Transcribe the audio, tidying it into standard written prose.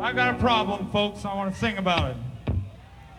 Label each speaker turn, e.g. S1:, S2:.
S1: I got a problem, folks. I want to sing about it.